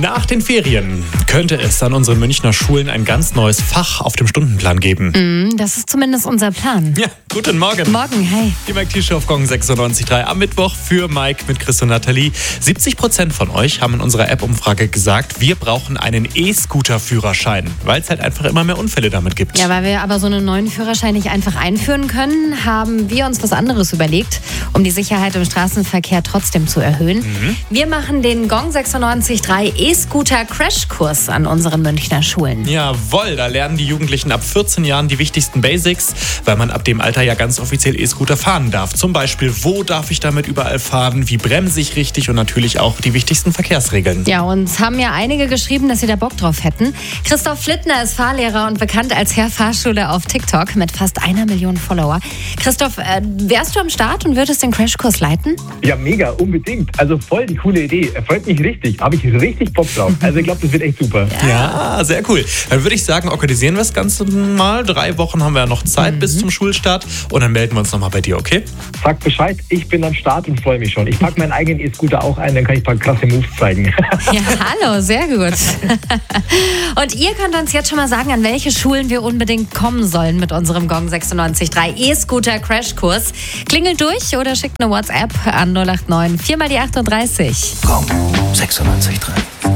Nach den Ferien könnte es an unseren Münchner Schulen ein ganz neues Fach auf dem Stundenplan geben. Das ist zumindest unser Plan. Ja, guten Morgen. Morgen, hey. Die Mike T-Show auf Gong 96.3 am Mittwoch für Mike mit Chris und Nathalie. 70% von euch haben in unserer App-Umfrage gesagt, wir brauchen einen E-Scooter-Führerschein, weil es halt einfach immer mehr Unfälle damit gibt. Ja, weil wir aber so einen neuen Führerschein nicht einfach einführen können, haben wir uns was anderes überlegt, um die Sicherheit im Straßenverkehr trotzdem zu erhöhen. Wir machen den Gong 96.3 E-Scooter-Crashkurs an unseren Münchner Schulen. Jawohl, da lernen die Jugendlichen ab 14 Jahren die wichtigsten Basics, weil man ab dem Alter ja ganz offiziell E-Scooter fahren darf. Zum Beispiel, wo darf ich damit überall fahren, wie bremse ich richtig und natürlich auch die wichtigsten Verkehrsregeln. Ja, uns haben ja einige geschrieben, dass sie da Bock drauf hätten. Christoph Flittner ist Fahrlehrer und bekannt als Herr Fahrschule auf TikTok mit fast 1 Million Follower. Christoph, wärst du am Start und würdest den Crashkurs leiten? Ja, mega, unbedingt. Also voll die coole Idee. Freut mich richtig. Habe ich richtig Bock drauf. Also ich glaube, das wird echt super. Ja, sehr cool. Dann würde ich sagen, organisieren wir das Ganze mal. 3 Wochen haben wir ja noch Zeit bis zum Schulstart und dann melden wir uns nochmal bei dir, okay? Sag Bescheid, ich bin am Start und freue mich schon. Ich packe meinen eigenen E-Scooter auch ein, dann kann ich ein paar krasse Moves zeigen. Ja, hallo, sehr gut. Und ihr könnt uns jetzt schon mal sagen, an welche Schulen wir unbedingt kommen sollen mit unserem Gong 96.3 E-Scooter Crashkurs. Klingelt durch oder schickt eine WhatsApp an 089 4 mal die 38. Gong 96.3.